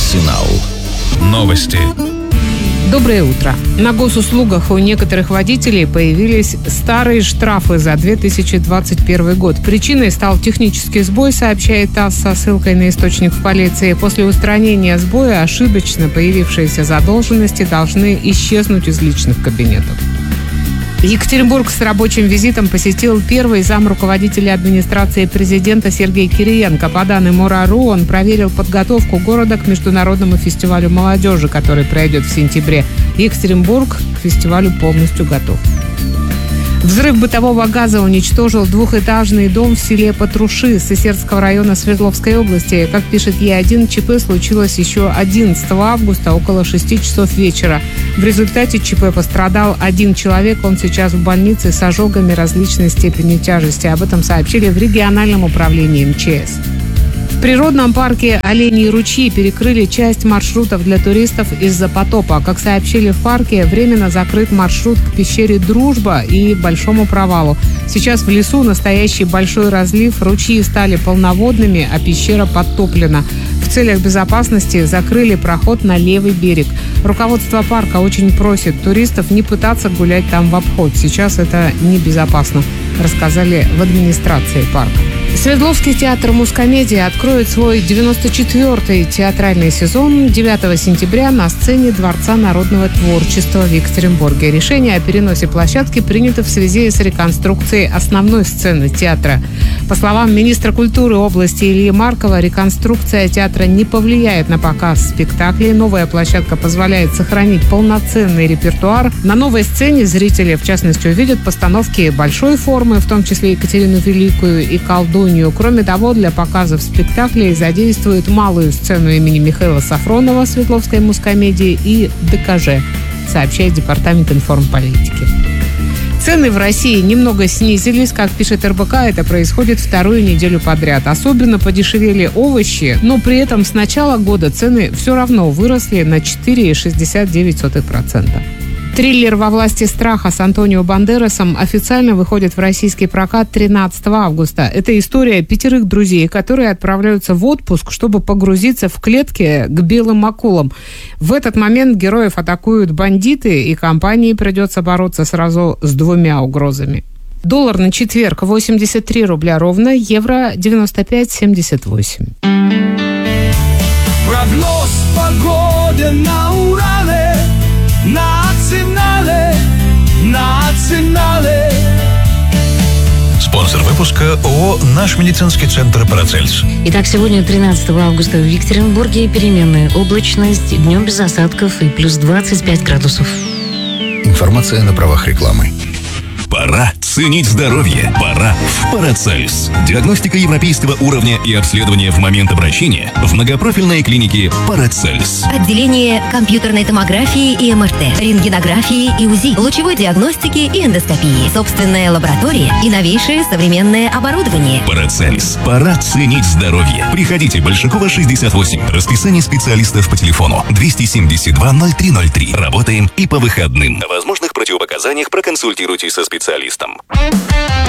Арсенал. Новости. Доброе утро. На госуслугах у некоторых водителей появились старые штрафы за 2021 год. Причиной стал технический сбой, сообщает ТАСС со ссылкой на источник в полиции. После устранения сбоя ошибочно появившиеся задолженности должны исчезнуть из личных кабинетов. Екатеринбург с рабочим визитом посетил первый зам руководителя администрации президента Сергей Кириенко. По данным УРА.ру, он проверил подготовку города к международному фестивалю молодежи, который пройдет в сентябре. Екатеринбург к фестивалю полностью готов. Взрыв бытового газа уничтожил двухэтажный дом в селе Патруши Сысердского района Свердловской области. Как пишет Е1, ЧП случилось еще 11 августа около 6 часов вечера. В результате ЧП пострадал один человек. Он сейчас в больнице с ожогами различной степени тяжести. Об этом сообщили в региональном управлении МЧС. В природном парке «Оленьи ручьи» перекрыли часть маршрутов для туристов из-за потопа. Как сообщили в парке, временно закрыт маршрут к пещере «Дружба» и Большому провалу. Сейчас в лесу настоящий большой разлив, ручьи стали полноводными, а пещера подтоплена. В целях безопасности закрыли проход на левый берег. Руководство парка очень просит туристов не пытаться гулять там в обход. Сейчас это небезопасно, рассказали в администрации парка. Свердловский театр «Мускомедия» откроет свой 94-й театральный сезон 9 сентября на сцене Дворца народного творчества в Екатеринбурге. Решение о переносе площадки принято в связи с реконструкцией основной сцены театра. По словам министра культуры области Ильи Маркова, реконструкция театра не повлияет на показ спектаклей. Новая площадка позволяет сохранить полноценный репертуар. На новой сцене зрители, в частности, увидят постановки большой формы, в том числе Екатерину Великую и Колдунью. Кроме того, для показов спектаклей задействуют малую сцену имени Михаила Сафронова Свердловской Мускомедии и ДКЖ, сообщает Департамент информполитики. Цены в России немного снизились. Как пишет РБК, это происходит вторую неделю подряд. Особенно подешевели овощи, но при этом с начала года цены все равно выросли на 4,69%. Триллер «Во власти страха» с Антонио Бандерасом официально выходит в российский прокат 13 августа. Это история 5 друзей, которые отправляются в отпуск, чтобы погрузиться в клетки к белым акулам. В этот момент героев атакуют бандиты, и компании придется бороться сразу с 2 угрозами. Доллар на четверг 83 рубля ровно, евро 95,78. Прогноз погоды на Урале. Национале. Спонсор выпуска ООО «Наш медицинский центр Парацельс». Итак, сегодня 13 августа в Екатеринбурге переменная облачность, днем без осадков и плюс 25 градусов. Информация на правах рекламы. Пора ценить здоровье. Пора в Парацельс. Диагностика европейского уровня и обследование в момент обращения в многопрофильной клинике Парацельс. Отделение компьютерной томографии и МРТ, рентгенографии и УЗИ, лучевой диагностики и эндоскопии, собственная лаборатория и новейшее современное оборудование. Парацельс. Пора ценить здоровье. Приходите, Большакова, 68. Расписание специалистов по телефону 272-0303. Работаем и по выходным. О возможных противопоказаниях проконсультируйтесь со специалистом.